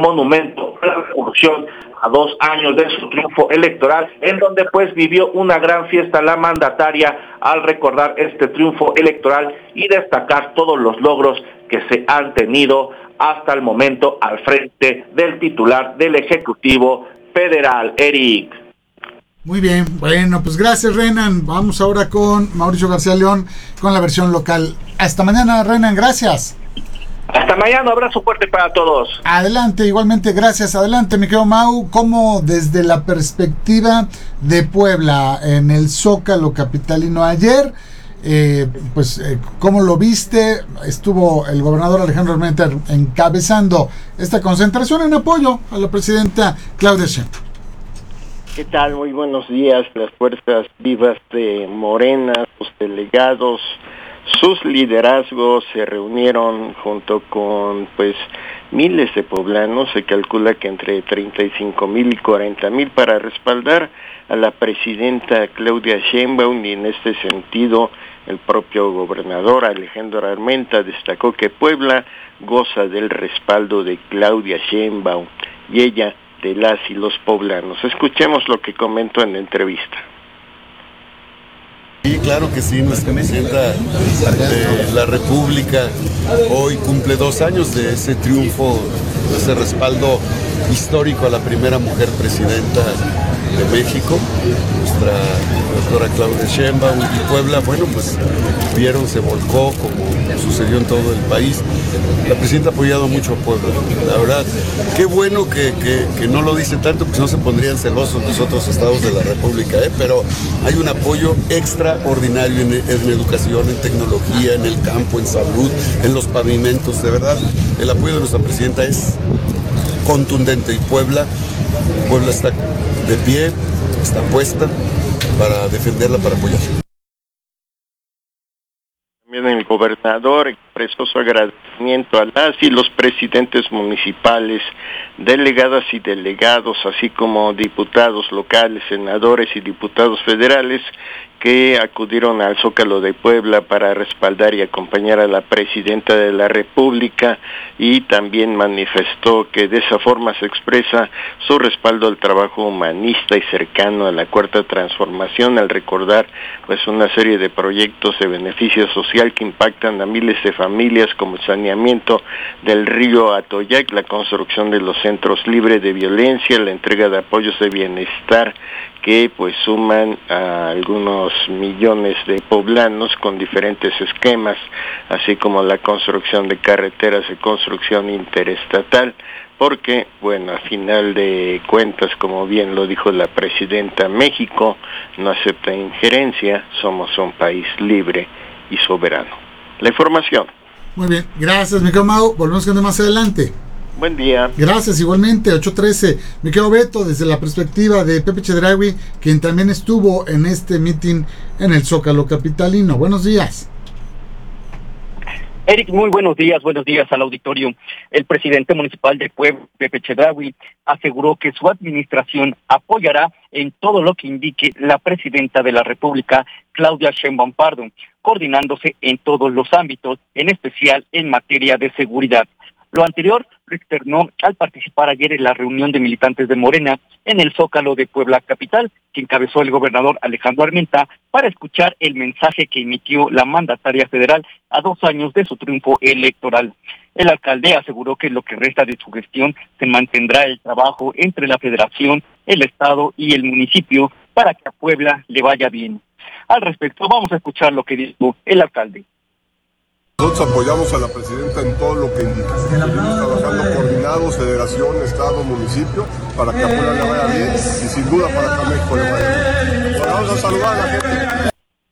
monumento a la revolución a 2 años de su triunfo electoral, en donde pues vivió una gran fiesta la mandataria al recordar este triunfo electoral y destacar todos los logros que se han tenido hasta el momento al frente del titular del Ejecutivo Federal. Eric. Muy bien, bueno, pues gracias, Renan. Vamos ahora con Mauricio García León con la versión local. Hasta mañana, Renan, gracias. Hasta mañana, abrazo fuerte para todos. Adelante, igualmente, gracias. Adelante, mi querido Mau, ¿cómo desde la perspectiva de Puebla en el Zócalo capitalino ayer, cómo lo viste? Estuvo el gobernador Alejandro Armenta encabezando esta concentración en apoyo a la presidenta Claudia Sheinbaum. ¿Qué tal? Muy buenos días. Las fuerzas vivas de Morena, sus delegados, sus liderazgos se reunieron junto con miles de poblanos. Se calcula que entre 35,000 y 40,000 para respaldar a la presidenta Claudia Sheinbaum, y en este sentido el propio gobernador Alejandro Armenta destacó que Puebla goza del respaldo de Claudia Sheinbaum y ella de las y los poblanos. Escuchemos lo que comentó en la entrevista. Sí, claro que sí, nuestra presidenta de la República hoy cumple 2 años de ese triunfo, de ese respaldo histórico a la primera mujer presidenta de México, nuestra doctora Claudia Sheinbaum. Y Puebla, se volcó como sucedió en todo el país. La presidenta ha apoyado mucho a Puebla, la verdad. Qué bueno que no lo dice tanto, porque no se pondrían celosos los otros estados de la República, pero hay un apoyo extraordinario en educación, en tecnología, en el campo, en salud, en los pavimentos. De verdad, el apoyo de nuestra presidenta es contundente, y Puebla está de pie, está puesta para defenderla, para apoyarla. También el gobernador expresó su agradecimiento a las y los presidentes municipales, delegadas y delegados, así como diputados locales, senadores y diputados federales que acudieron al Zócalo de Puebla para respaldar y acompañar a la presidenta de la República, y también manifestó que de esa forma se expresa su respaldo al trabajo humanista y cercano a la Cuarta Transformación, al recordar una serie de proyectos de beneficio social que impactan a miles de familias, como el saneamiento del río Atoyac, la construcción de los centros libres de violencia, la entrega de apoyos de bienestar que suman a algunos millones de poblanos con diferentes esquemas, así como la construcción de carreteras de construcción interestatal, porque, a final de cuentas, como bien lo dijo la presidenta, México no acepta injerencia, somos un país libre y soberano. La información. Muy bien, gracias, mi querido Mau. Volvemos con más adelante. Buen día. Gracias, igualmente, 8:13. Me quedo Beto, desde la perspectiva de Pepe Chedraui, quien también estuvo en este meeting en el Zócalo capitalino. Buenos días. Eric, muy buenos días al auditorio. El presidente municipal de Puebla, Pepe Chedraui, aseguró que su administración apoyará en todo lo que indique la presidenta de la República, Claudia Sheinbaum Pardo, coordinándose en todos los ámbitos, en especial en materia de seguridad. Lo anterior lo externó al participar ayer en la reunión de militantes de Morena en el Zócalo de Puebla capital, que encabezó el gobernador Alejandro Armenta, para escuchar el mensaje que emitió la mandataria federal a 2 años de su triunfo electoral. El alcalde aseguró que en lo que resta de su gestión se mantendrá el trabajo entre la federación, el estado y el municipio para que a Puebla le vaya bien. Al respecto, vamos a escuchar lo que dijo el alcalde. Nosotros apoyamos a la presidenta en todo lo que indica. Seguimos trabajando coordinados, federación, estado, municipio, para que a Puebla le vaya bien, y sin duda para que a México le vaya bien. Bueno, vamos a saludar a la gente.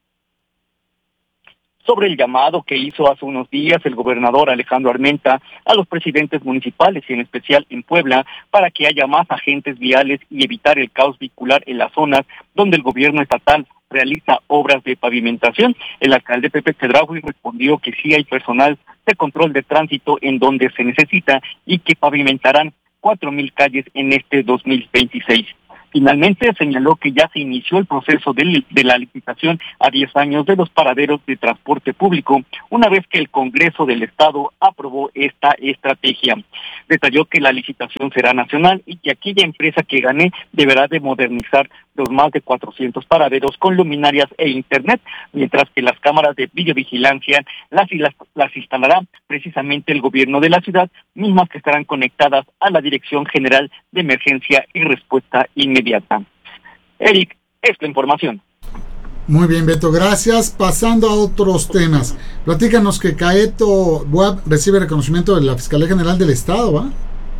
Sobre el llamado que hizo hace unos días el gobernador Alejandro Armenta a los presidentes municipales, y en especial en Puebla, para que haya más agentes viales y evitar el caos vehicular en las zonas donde el gobierno estatal realiza obras de pavimentación. El alcalde Pepe Chedraui respondió que sí hay personal de control de tránsito en donde se necesita y que pavimentarán 4,000 calles en este 2026. Finalmente señaló que ya se inició el proceso de la licitación a 10 años de los paraderos de transporte público, una vez que el Congreso del Estado aprobó esta estrategia. Detalló que la licitación será nacional y que aquella empresa que gane deberá de modernizar los más de 400 paraderos con luminarias e internet, mientras que las cámaras de videovigilancia las instalará precisamente el gobierno de la ciudad, mismas que estarán conectadas a la Dirección General de Emergencia y Respuesta Inmediata. Eric, esta información. Muy bien, Beto, gracias. Pasando a otros temas, platícanos que Caeto Buap recibe reconocimiento de la Fiscalía General del Estado, ¿va?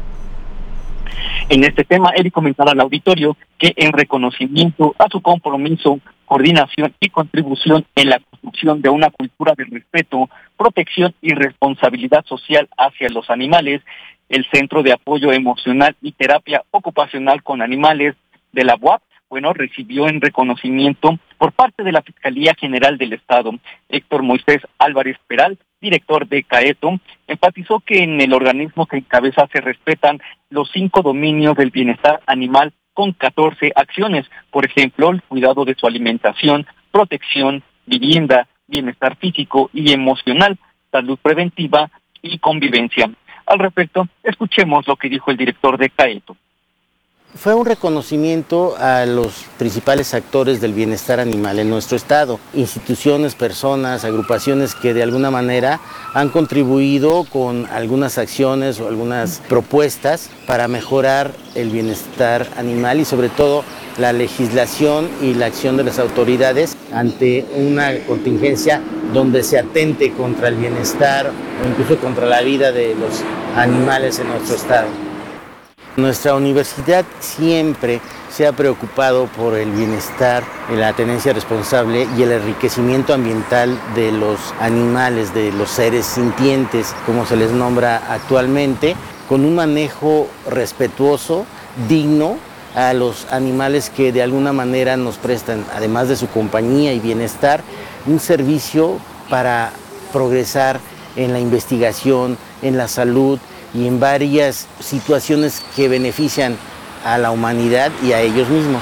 En este tema, Eric comentaba al auditorio que en reconocimiento a su compromiso, coordinación y contribución en la construcción de una cultura de respeto, protección y responsabilidad social hacia los animales, el Centro de Apoyo Emocional y Terapia Ocupacional con Animales de la UAP, recibió en reconocimiento por parte de la Fiscalía General del Estado. Héctor Moisés Álvarez Peral, director de Caeto, enfatizó que en el organismo que encabeza se respetan los 5 dominios del bienestar animal con 14 acciones, por ejemplo, el cuidado de su alimentación, protección, vivienda, bienestar físico y emocional, salud preventiva y convivencia. Al respecto, escuchemos lo que dijo el director de Caeto. Fue un reconocimiento a los principales actores del bienestar animal en nuestro estado, instituciones, personas, agrupaciones que de alguna manera han contribuido con algunas acciones o algunas propuestas para mejorar el bienestar animal y sobre todo la legislación y la acción de las autoridades ante una contingencia donde se atente contra el bienestar o incluso contra la vida de los animales en nuestro estado. Nuestra universidad siempre se ha preocupado por el bienestar, la tenencia responsable y el enriquecimiento ambiental de los animales, de los seres sintientes, como se les nombra actualmente, con un manejo respetuoso, digno a los animales que de alguna manera nos prestan, además de su compañía y bienestar, un servicio para progresar en la investigación, en la salud, y en varias situaciones que benefician a la humanidad y a ellos mismos.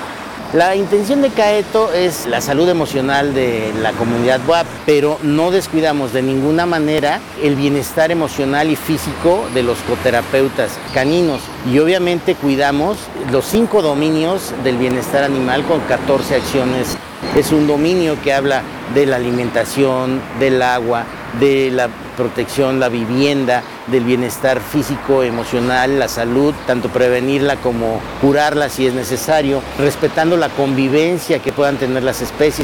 La intención de Caeto es la salud emocional de la comunidad BUAP, pero no descuidamos de ninguna manera el bienestar emocional y físico de los coterapeutas caninos. Y obviamente cuidamos los 5 dominios del bienestar animal con 14 acciones. Es un dominio que habla de la alimentación, del agua, de la protección, la vivienda, del bienestar físico, emocional, la salud, tanto prevenirla como curarla si es necesario, respetando la convivencia que puedan tener las especies.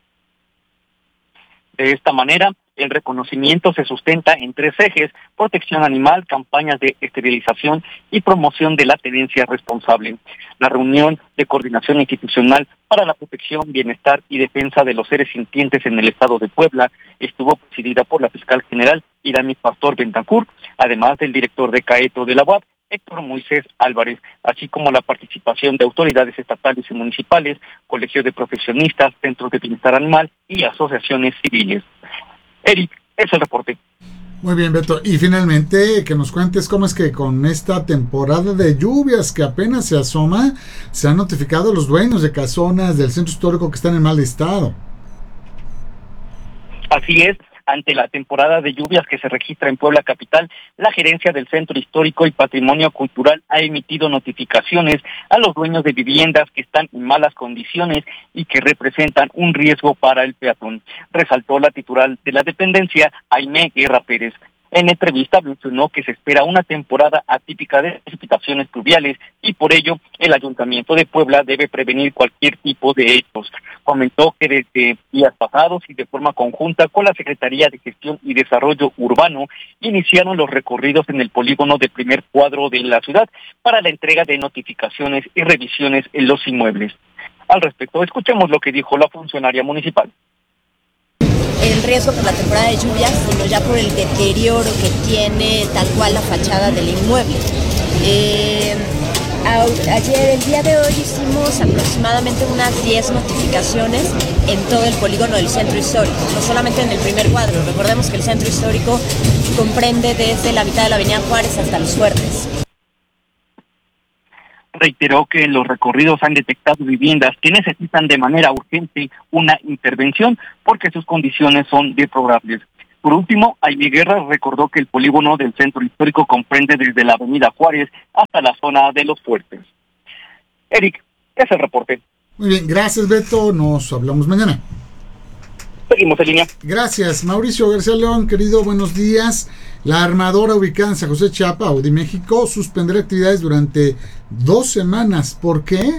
De esta manera, el reconocimiento se sustenta en 3 ejes: protección animal, campañas de esterilización y promoción de la tenencia responsable. La reunión de coordinación institucional para la protección, bienestar y defensa de los seres sintientes en el estado de Puebla estuvo presidida por la fiscal general Iramis Pastor Bentancur, además del director de Caeto de la UAP, Héctor Moisés Álvarez, así como la participación de autoridades estatales y municipales, colegios de profesionistas, centros de bienestar animal y asociaciones civiles. Eric, es el reporte. Muy bien, Beto. Y finalmente, que nos cuentes cómo es que con esta temporada de lluvias que apenas se asoma, se han notificado a los dueños de casonas del centro histórico que están en mal estado. Así es. Ante la temporada de lluvias que se registra en Puebla capital, la Gerencia del Centro Histórico y Patrimonio Cultural ha emitido notificaciones a los dueños de viviendas que están en malas condiciones y que representan un riesgo para el peatón, resaltó la titular de la dependencia, Aimé Guerra Pérez. En entrevista mencionó que se espera una temporada atípica de precipitaciones pluviales y por ello el Ayuntamiento de Puebla debe prevenir cualquier tipo de hechos. Comentó que desde días pasados y de forma conjunta con la Secretaría de Gestión y Desarrollo Urbano iniciaron los recorridos en el polígono del primer cuadro de la ciudad para la entrega de notificaciones y revisiones en los inmuebles. Al respecto, escuchemos lo que dijo la funcionaria municipal. El riesgo por la temporada de lluvias, sino ya por el deterioro que tiene tal cual la fachada del inmueble. El día de hoy hicimos aproximadamente unas 10 notificaciones en todo el polígono del centro histórico, no solamente en el primer cuadro. Recordemos que el centro histórico comprende desde la mitad de la avenida Juárez hasta Los Fuertes. reiteró que en los recorridos han detectado viviendas que necesitan de manera urgente una intervención porque sus condiciones son deplorables. Por último, Jaime Guerra recordó que el polígono del centro histórico comprende desde la avenida Juárez hasta la zona de Los Fuertes. Eric, es el reporte. Muy bien, gracias Beto, nos hablamos mañana. Seguimos en línea. Gracias, Mauricio García León, querido, buenos días. La armadora ubicada en San José, Chiapas, Audi México, suspenderá actividades durante 2 semanas. ¿Por qué?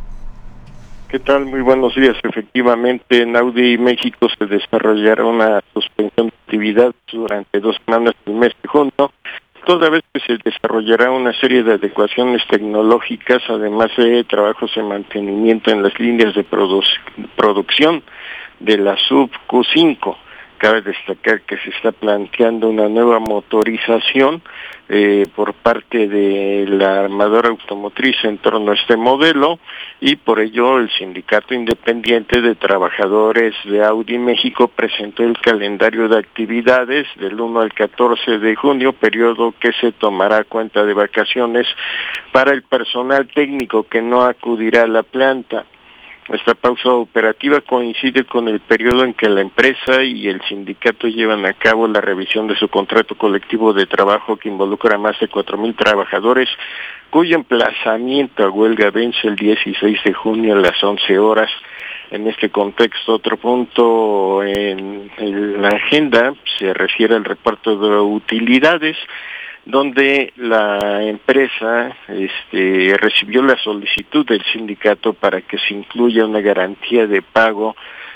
¿Qué tal? Muy buenos días. Efectivamente, en Audi México se desarrollará una suspensión de actividad durante 2 semanas del mes de junio, toda vez que se desarrollará una serie de adecuaciones tecnológicas, además de trabajos de mantenimiento en las líneas de producción de la sub Q5. Cabe destacar que se está planteando una nueva motorización por parte de la armadora automotriz en torno a este modelo, y por ello el Sindicato Independiente de Trabajadores de Audi México presentó el calendario de actividades del 1 al 14 de junio, periodo que se tomará cuenta de vacaciones para el personal técnico que no acudirá a la planta. Esta pausa operativa coincide con el periodo en que la empresa y el sindicato llevan a cabo la revisión de su contrato colectivo de trabajo que involucra a más de 4,000 trabajadores, cuyo emplazamiento a huelga vence el 16 de junio a las 11 horas. En este contexto, otro punto en la agenda se refiere al reparto de utilidades, donde la empresa recibió la solicitud del sindicato para que se incluya una garantía de pago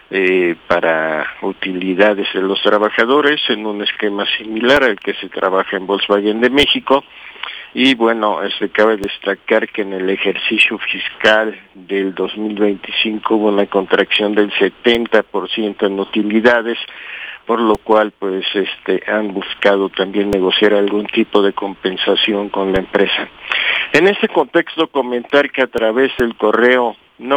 para utilidades de los trabajadores en un esquema similar al que se trabaja en Volkswagen de México. Y bueno, cabe destacar que en el ejercicio fiscal del 2025 hubo una contracción del 70% en utilidades, por lo cual pues han buscado también negociar algún tipo de compensación con la empresa. En este contexto, comentar que a través del correo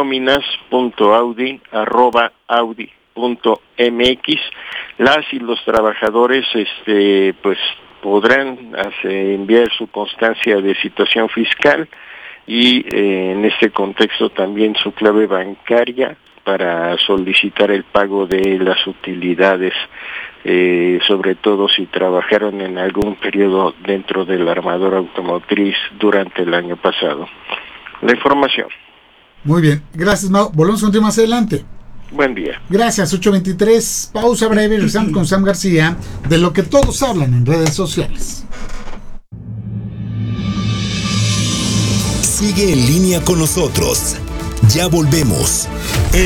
nominas.audi@audi.mx las y los trabajadores pues podrán enviar su constancia de situación fiscal y en este contexto también su clave bancaria para solicitar el pago de las utilidades, sobre todo si trabajaron en algún periodo dentro de la armadora automotriz durante el año pasado. La información. Muy bien, gracias, Mau. Volvemos contigo más adelante. Buen día. Gracias, 8:23, pausa breve, regresamos con Sam García, de lo que todos hablan en redes sociales. Sigue en línea con nosotros. Ya volvemos.